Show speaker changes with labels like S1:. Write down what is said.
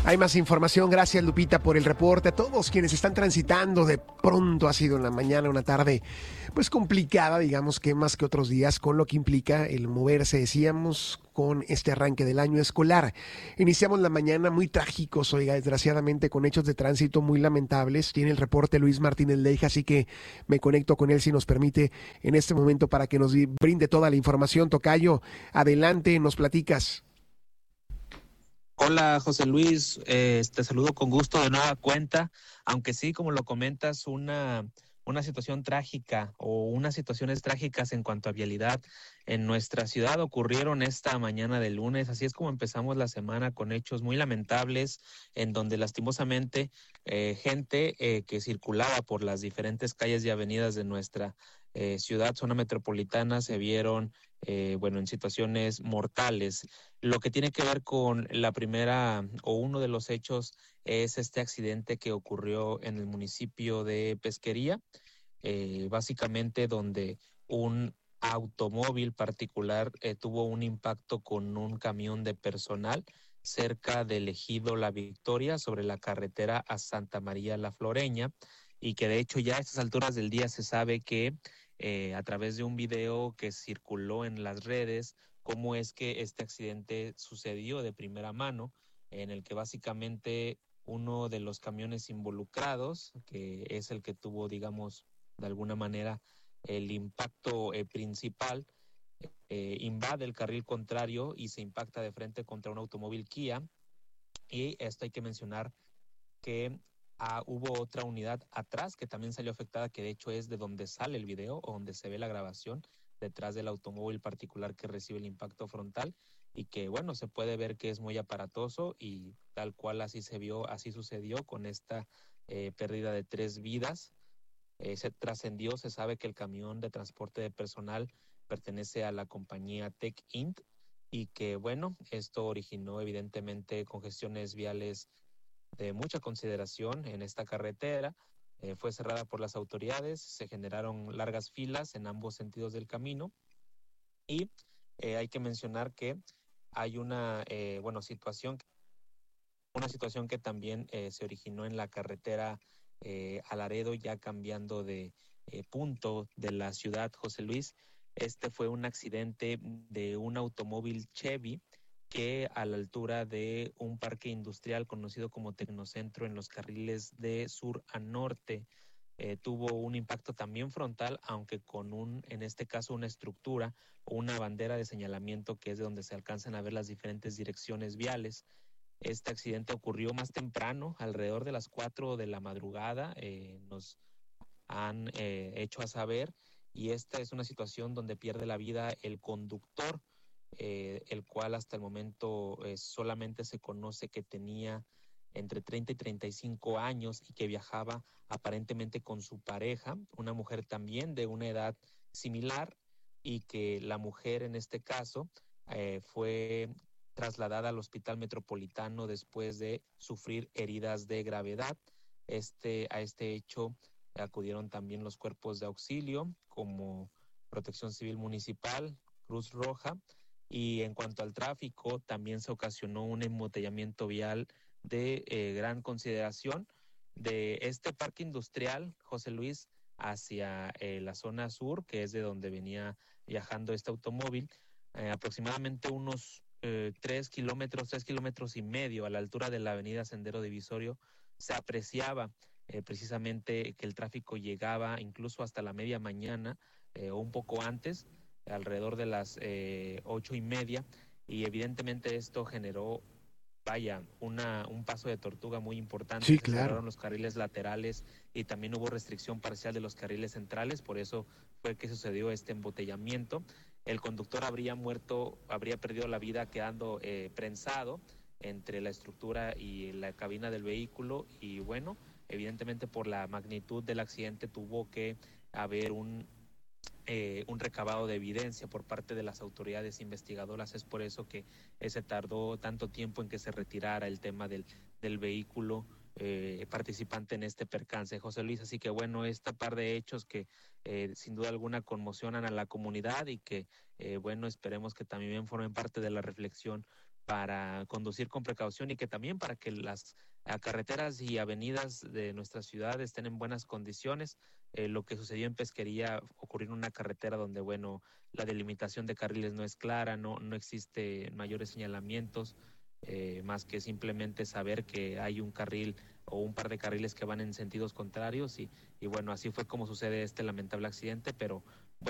S1: Hay más información, gracias Lupita por el reporte. A todos quienes están transitando, de pronto ha sido en la mañana una tarde pues complicada, digamos que más que otros días, con lo que implica el moverse, decíamos, con este arranque del año escolar. Iniciamos la mañana muy trágicos, oiga, desgraciadamente con hechos de tránsito muy lamentables. Tiene el reporte Luis Martínez Leija, así que me conecto con él si nos permite en este momento para que nos brinde toda la información. Tocayo, adelante, nos platicas.
S2: Hola José Luis, te saludo con gusto de nueva cuenta, aunque sí, como lo comentas, una situación trágica o unas situaciones trágicas en cuanto a vialidad en nuestra ciudad ocurrieron esta mañana del lunes, así es como empezamos la semana con hechos muy lamentables en donde lastimosamente gente que circulaba por las diferentes calles y avenidas de nuestra ciudad, zona metropolitana, se vieron en situaciones mortales. Lo que tiene que ver con la primera o uno de los hechos es este accidente que ocurrió en el municipio de Pesquería, básicamente donde un automóvil particular tuvo un impacto con un camión de personal cerca del ejido La Victoria sobre la carretera a Santa María La Floreña, y que de hecho ya a estas alturas del día se sabe que a través de un video que circuló en las redes, cómo es que este accidente sucedió de primera mano, en el que básicamente uno de los camiones involucrados, que es el que tuvo, digamos, de alguna manera el impacto principal, invade el carril contrario y se impacta de frente contra un automóvil Kia. Y esto hay que mencionar que hubo otra unidad atrás que también salió afectada, que de hecho es de donde sale el video o donde se ve la grabación, detrás del automóvil particular que recibe el impacto frontal, y que bueno, se puede ver que es muy aparatoso y tal cual así se vio, así sucedió con esta pérdida de 3 vidas. Se trascendió, se sabe que el camión de transporte de personal pertenece a la compañía Tech Int, y que bueno, esto originó evidentemente congestiones viales de mucha consideración en esta carretera. Fue cerrada por las autoridades, se generaron largas filas en ambos sentidos del camino, y hay que mencionar que hay una situación que también se originó en la carretera a Laredo, ya cambiando de punto de la ciudad, José Luis. Este fue un accidente de un automóvil Chevy que a la altura de un parque industrial conocido como Tecnocentro en los carriles de sur a norte tuvo un impacto también frontal, aunque con en este caso, una estructura o una bandera de señalamiento que es de donde se alcanzan a ver las diferentes direcciones viales. Este accidente ocurrió más temprano, alrededor de las 4 de la madrugada, nos han hecho a saber, y esta es una situación donde pierde la vida el conductor, el cual hasta el momento solamente se conoce que tenía entre 30 y 35 años y que viajaba aparentemente con su pareja, una mujer también de una edad similar, y que la mujer en este caso fue trasladada al Hospital Metropolitano después de sufrir heridas de gravedad. A este hecho acudieron también los cuerpos de auxilio como Protección Civil Municipal, Cruz Roja, y en cuanto al tráfico, también se ocasionó un embotellamiento vial de gran consideración de este parque industrial, José Luis, hacia la zona sur, que es de donde venía viajando este automóvil, aproximadamente unos 3 kilómetros y medio a la altura de la avenida Sendero Divisorio, se apreciaba precisamente que el tráfico llegaba incluso hasta la media mañana o un poco antes, alrededor de las 8:30, y evidentemente esto generó, un paso de tortuga muy importante.
S1: Sí,
S2: Se
S1: claro.
S2: cerraron los carriles laterales y también hubo restricción parcial de los carriles centrales, por eso fue que sucedió este embotellamiento. El conductor habría perdido la vida quedando prensado entre la estructura y la cabina del vehículo, y bueno, evidentemente por la magnitud del accidente tuvo que haber un recabado de evidencia por parte de las autoridades investigadoras. Es por eso que se tardó tanto tiempo en que se retirara el tema del vehículo participante en este percance, José Luis. Así que bueno, esta par de hechos que sin duda alguna conmocionan a la comunidad y que bueno, esperemos que también formen parte de la reflexión para conducir con precaución y que también para que las carreteras y avenidas de nuestra ciudad estén en buenas condiciones. Lo que sucedió en Pesquería ocurrió en una carretera donde, bueno, la delimitación de carriles no es clara, no existe mayores señalamientos, más que simplemente saber que hay un carril o un par de carriles que van en sentidos contrarios y bueno, así fue como sucede este lamentable accidente, pero bueno.